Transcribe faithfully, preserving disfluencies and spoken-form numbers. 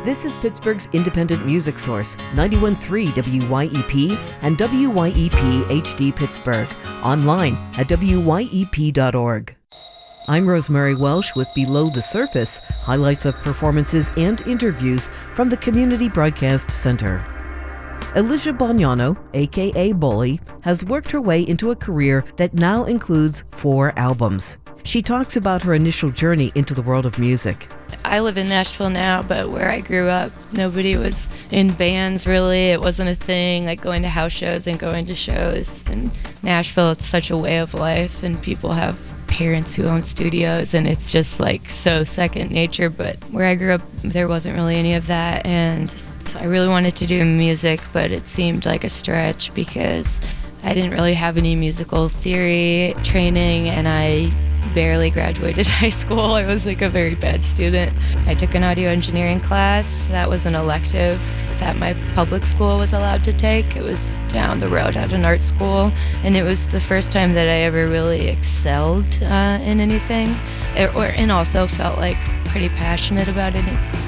This is Pittsburgh's independent music source, ninety-one point three W Y E P and W Y E P H D Pittsburgh, online at W Y E P dot org. I'm Rosemary Welsh with Below the Surface, highlights of performances and interviews from the Community Broadcast Center. Alicia Bognano, aka Bully, has worked her way into a career that now includes four albums. She talks about her initial journey into the world of music. I live in Nashville now, but where I grew up, nobody was in bands really. It wasn't a thing, like going to house shows and going to shows. In Nashville, it's such a way of life, and people have parents who own studios, and it's just like so second nature. But where I grew up, there wasn't really any of that, and so I really wanted to do music, but it seemed like a stretch because I didn't really have any musical theory training, and I barely graduated high school. I was like a very bad student. I took an audio engineering class. That was an elective that my public school was allowed to take. It was down the road at an art school, and it was the first time that I ever really excelled uh, in anything, or, and also felt like pretty passionate about it.